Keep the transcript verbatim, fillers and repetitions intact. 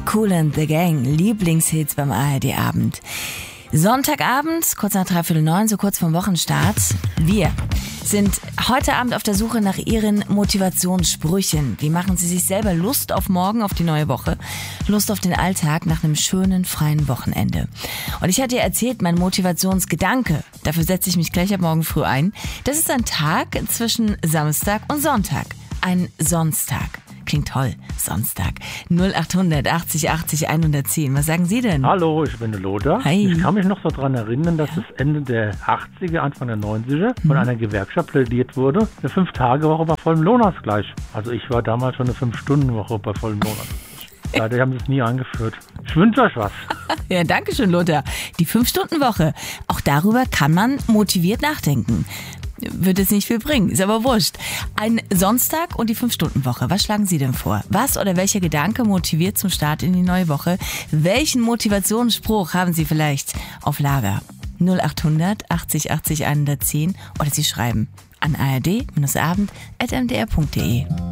Kool and the Gang, Lieblingshits beim A R D-Abend. Sonntagabend, kurz nach dreiviertel neun, so kurz vorm Wochenstart. Wir sind heute Abend auf der Suche nach Ihren Motivationssprüchen. Wie machen Sie sich selber Lust auf morgen, auf die neue Woche? Lust auf den Alltag nach einem schönen, freien Wochenende. Und ich hatte ja erzählt, mein Motivationsgedanke, dafür setze ich mich gleich ab morgen früh ein. Das ist ein Tag zwischen Samstag und Sonntag. Ein Sonstag. Klingt toll. Sonntag. null acht achtzig achtzig hundertzehn. Was sagen Sie denn? Hallo, ich bin der Lothar. Hi. Ich kann mich noch so daran erinnern, dass es Ende der achtziger, Anfang der neunziger von einer Gewerkschaft plädiert wurde. Eine Fünf-Tage-Woche bei vollem Lohnausgleich. Also ich war damals schon eine Fünf-Stunden-Woche bei vollem Lohnausgleich. Leider haben sie es nie eingeführt. Ich wünsche euch was. Ja, danke schön, Lothar. Die Fünf-Stunden-Woche. Auch darüber kann man motiviert nachdenken. Wird es nicht viel bringen, ist aber wurscht. Ein Sonntag und die Fünf-Stunden-Woche. Was schlagen Sie denn vor? Was oder welcher Gedanke motiviert zum Start in die neue Woche? Welchen Motivationsspruch haben Sie vielleicht auf Lager? null acht achtzig achtzig hundertzehn oder Sie schreiben an a r d abend at m d r punkt d e.